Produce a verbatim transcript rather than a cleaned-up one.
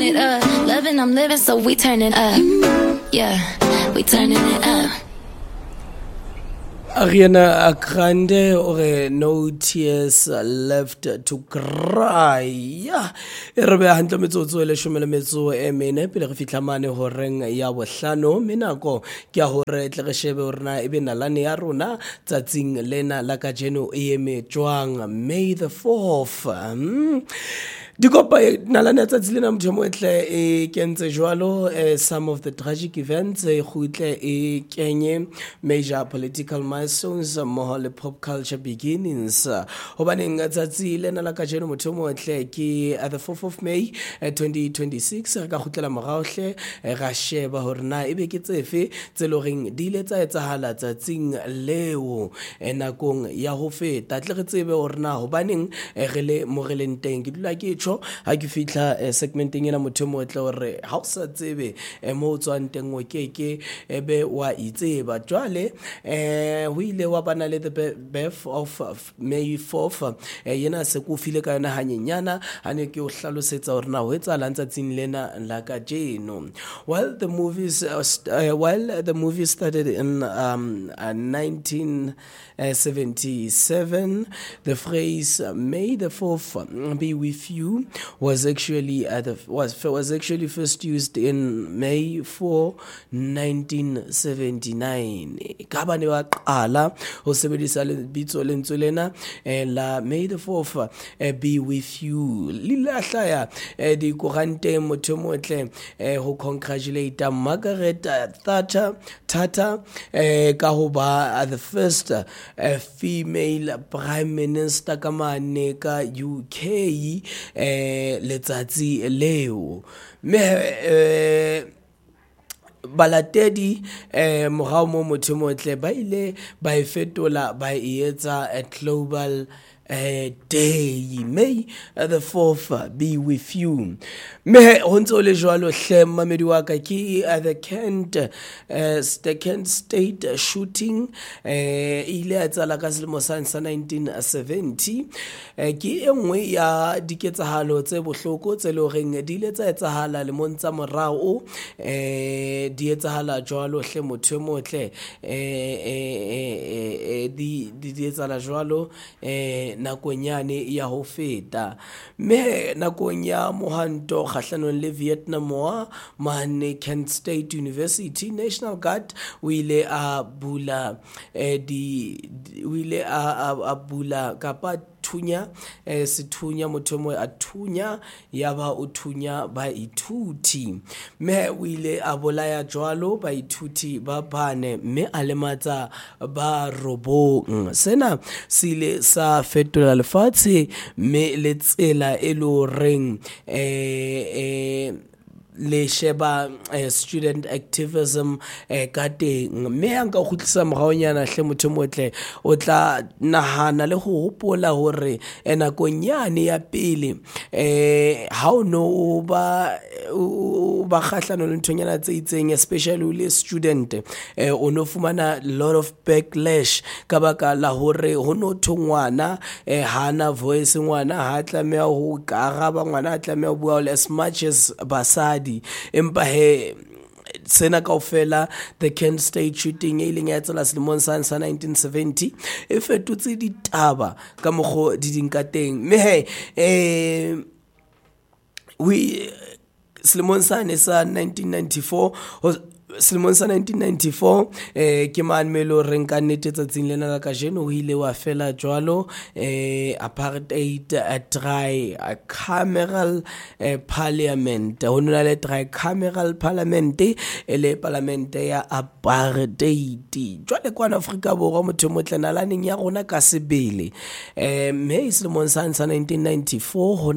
it up. Loving, I'm living, so we turning up. Yeah, we turning it up. Ariana Grande or no tears left to cry. Yeah, re be hantle metsotso e le shomela metso e mene pele re fitla mane horeng ya bohlano menako ke a hore tle re shebe rena e be nalane ya rona tsatsing lena la ka jeno e eme jwang May the fourth. hmm? Dikopa nalane tsatsi lena motho mo etle e kentse jwalo some of the tragic events e khutle e kenye major political milestones mo le pop culture beginnings hobaneng tsatsi lena la ka jeno motho mo etle ke at the fourth of May twenty twenty-six re ka khutlela moraohle ga sheba hore na e be ke tsefe tse loreng di ile tsa etsahala tsatsing leo enakong ya ho feta tle re tsebe hore na hobaneng re le mo relenteng ke dula ke ha ke fitla segmenteng ena motho mo etle hore ha o sa tsebe mo tswang teng o keke ebe wa itseba jwale eh ho ile wa bana le the birth of May fourth yena se ku file ka yona hanyenyana hane ke o hlalosetsa hore na ho etsahala ntsatsing lena la ka jeno. Well, the movies uh, uh, well the movie started in um, uh, nineteen seventy-seven. The phrase uh, May the fourth be with you was actually uh, the, was was actually first used in May fourth nineteen seventy-nine. Ka ne wa qala ho sebedisa lebitso lentswe lena la May the fourth uh, be with you. Lila hlaya di korante motho motle ho congratulate Margaret Thatcher Tata ka ho ba the first uh, female prime minister ka mane ka U K eh letsatsi leo me eh balatedi eh morao mo motho motle ba ile ba ifetola ba etsa a global Uh, day May uh, the fourth uh, be with you me honzo le jwalo hle mamedi wa ka ke uh, the Kent uh, the Kent State uh, shooting uh, ile a tsala ka selemo sa nineteen seventy uh, ke engwe ya diketsahalo tse bohloko tse le reng di ile tsa etsahala le montsa morao eh di etsahala jwalo hle motho motle eh di di etsahala jwalo eh nakonyane ya ho feta me nakonya mohanto kgahlanong le Vietnam War mane Kent State University National Guard o ile a bula eh, di o ile a, a, a bula kapa thunya eh, sethunya motho mo a thunya yaba o thunya ba ithuti me o ile a bolaya jwalo ba ithuti ba bane me a lematsa ba robong sena sile sa fetola lefatshe me le tsela e lo reng eh eh le sheba uh, student activism uh, ka teng me anka go tlisa mogaonyana hle motho motle o tla nahana le go hopola hore ena konyane ya pele eh ha o no ba ba khahlano le nthonyana tse itseng especially le student eh o no fumana lot of backlash ka baka la hore ho no thongwana eh hana voice ngwana ha tlameha ho karaba ngwana ha tlameha ho bua as much as basadi empa he sena kaofela the Kent State shooting e leng ya tsela selemong sa nineteen seventy e fetotse ditaba ka mogo di dinka teng me he eh we selemong sa ne sa nineteen ninety-four selemong sa nineteen ninety-four eh ke man melo reng ka nnete tsatsing lena la ka jeno o ile wa fela jwalo eh apartheid a tricameral eh, parliament ho nna le tricameral parliament ele parliament ya apartheid jwale kwa Afrika Borwa motho motlana laneng ya rona ka sebele eh me selemong sa nineteen ninety-four